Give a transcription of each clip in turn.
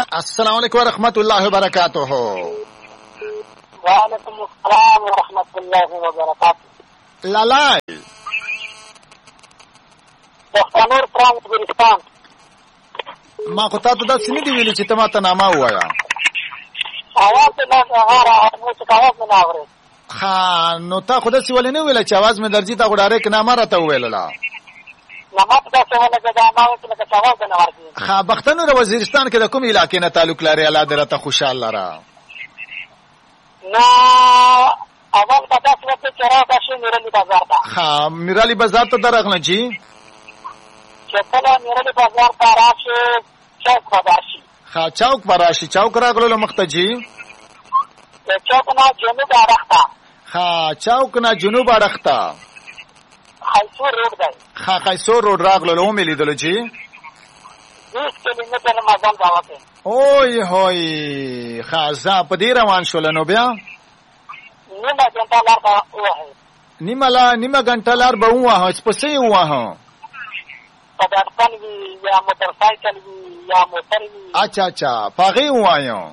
السلام علیکم ورحمۃ اللہ وبرکاتہ. وعلیکم السلام ورحمۃ اللہ وبرکاتہ. لالا پښتنور فرام ګورستان. ما خو تاسو دا سنې دی ویلي چې ته ما ته نامه ووایه. اواز نه غواړم چې اواز نه اوري. ها نو تا خو داسې ولې نه ویله چې اواز مې درځي، تا خو ډایرکټ نامه راته وویلله. نامه ته داسې ولګېده ما ورته لکه چې اواز نه ورځي. ها پښتنور وزیرستان کې د کوم علاقې نه تعلق لري؟ الله دې راته خوشحال لره. نو اول به داسې وکړو چې راشي میرالي بازار ته. ها میرالي بازار ته درغله چې کله میرالي بازار ته راشي چوک به راشي. ها چوک به راشي. چوک راغلو مخته جي چوک نه جنوب اړخته. ها چوک نه جنوب اړخته خیسور روډ دی. ها خیسور روډ راغلو مې لیدلو چې 20 کیلومتر مزل دا وته. اوه هوی خازا په دې روان شول. نو بیا نیمه غنټه لار به ووهه. نیمه غنټه لار به ووهه. سپسې ووهه په دړکن وي یا موټر سایکل وي یا موټر وي. اچھا پاغې ووایو.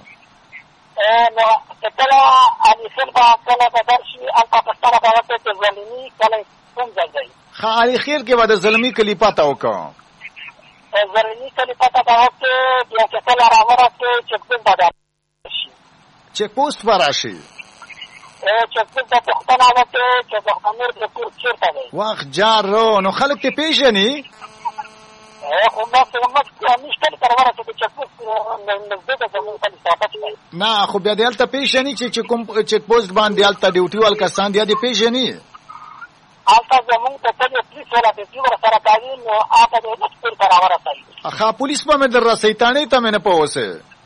نو کله علي خیل به کله به درشي هلته پښتانه به ورته چې زلمي کله کوم ځای دی. ښه علي خیل کې به د زلمي کلي پته وکړو. زلمي کلي پته به ورته بیا چې کله راورسې چک پوسټ به راشي. چک پوسټ به راشي. چک پوسټ به پوښتنه وکړي چې پښتنور د کور چېرته دی. وخت جارو نو خلک ته پیژني. خو ما نشته تر ورسېدو چک پوسټ نږدې ده زموږ کلي ثابت دی. نه خو بیا دې هلته پیژني چې کوم چک پوسټ باندې هلته ډیوټي وال کسان دي پیژني. هلته زموږ د کلي پولیس والا ډیوټي ورسره کوي نو هغه د مشکل ته راورسوي. ښه پولیس به مې در رسوي تانې ته مې نه پوهوسې.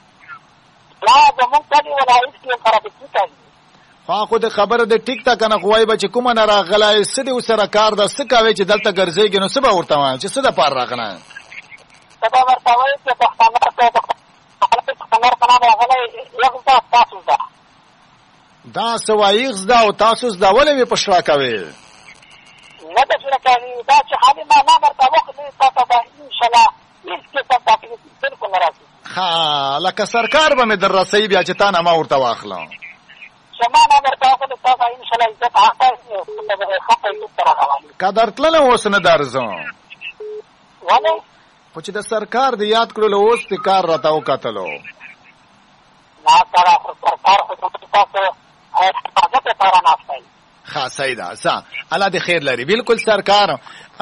لا زموږ کلي ولایت کې ترافیکي کوي. خو د خبره د ټیک تا کنه خو وای به چې کومه نه راغلی څه دې ورسره کار ده څه کوې چې دلته ګرځېږي نو څه به ورته وایم چې څه دپاره راغلی. څه به ورته وایي چې پښتنور په نام راغلی یغز ده تاسو ده. دا څه وایي یغز ده او تاسو زده ولې وې په شړه کوې؟ نه ده شړه کوي دا چې حالي معنا ورته وکړي تا ته به انشاءالله هېڅ قسم تکلیف بلکل نه راځي. ښه لکه سرکار به مې در رسوي بیا چې تا نه ما ورته واخلم. شمانه ورته وکړي تا به انشاءالله عزت حقه ښه پیسو سره راولي. که درتللی اوس نه درځم. ولې؟ خو چې د سرکار د یاد کړلو اوس دې کار راته وکتلو. نه سره خو سرکار خو زموږ تاسو حفاظت لپاره ناست دی. ښه صحیح ده ښه الله دې خیر لري. بالکل سرکار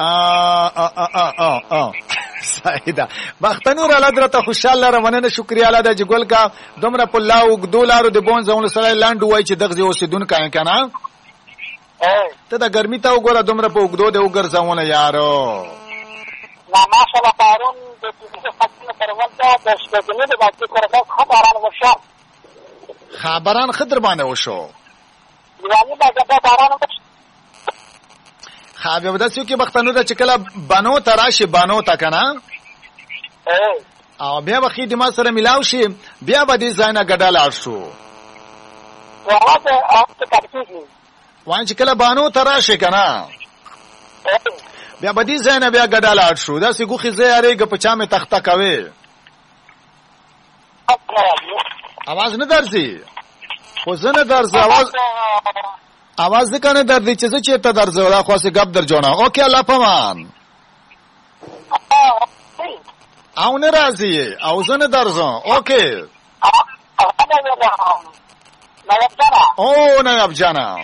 صحیح ده. بختنور الله دې راته خوشحال لره. مننه شکریا الله ده چې ګل کا دومره په لا اوږدو لارو د بون ځونو سره لنډ ووایي چې دغسې اوسېدونکی یم که نه. ته د ګرمي ته وګوره دومره په اوږدو دې وګرځونه یارو. نه ماشاءالله پرون د پنځه خطونه تر ولته د شپږنۍ د بچې کره داس ښه باران وشو. ښه باران ښه در باندې وشو. دیوالي باندې باران وشو. ښه بیا به داسې وکړي بختنوره چې کله بنو ته راشي بانو ته که نه او بیا به ښې دماغ سره میلاو شي بیا به دې ځای نه ګډه لاړ شو. وایم چې کله بانو ته راشي که نه بیا به دې ځای نه بیا ګډه لاړ شو. داسې ګوښې ځای یارېږه په چا مې تخته کوې. اواز نه درځي خو زه نه درځه आवाज ځکه نه درځي چې زه چېرته درځم دا خو هسې ګپ در جوړوم. اوکې الله پامان او نه راځي او زه نه درځم. اوکې او نایب جانا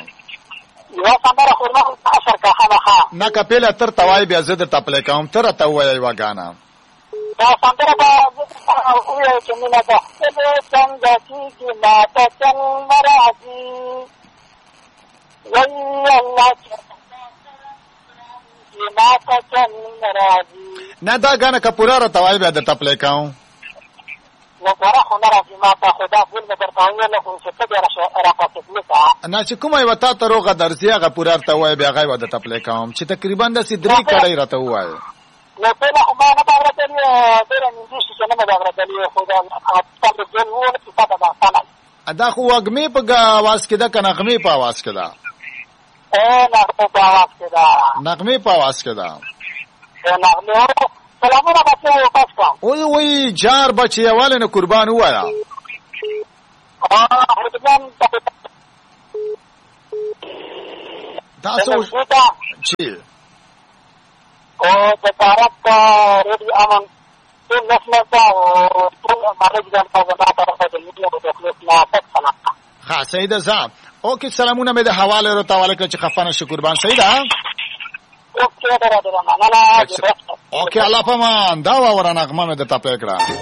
نه که پیله تر ته وایي بیا زه درته پلی کوم ته راته ووایه یوه ګانه. سندره به ووایو چې مینه ده څنګه کېږي ماته څنګه راځي نه دا ګانه که پوره راته وایي بیا درته پلی کوم. نه چې کومه یوه تا ته روغه درځي هغه پوره ورته ووایه بیا هغه یې به درته پلی کوم چې تقریبا داسې 3 کړۍ راته ووایه. نو پهله خو ما نه به اورېدلې ډېره نږدې شي چې نه مې به اورېدلې خو دا خو وږمې په اواز کې ده که نغمې په اواز کې ده؟ نغمې په اواز کې ده. نغمې په اواز کې ده. نغمې سلامونه بچو تاسو ته. وای جار بچي والے نه قربان وایا. تاسو چې او د بھارت ریډیو امن ټول نسل ته او ټول مارج ځان په ودا طرفه د میډیا د خپل نافذ سلام. ها سیده صاحب اوکې سلامونه مې د حواله رو تعالی کړ چې خفانه شي قربان سیده. اوکې درا مننه. اوکې الله پامان دا ورانه غمه مې د تپې کړه.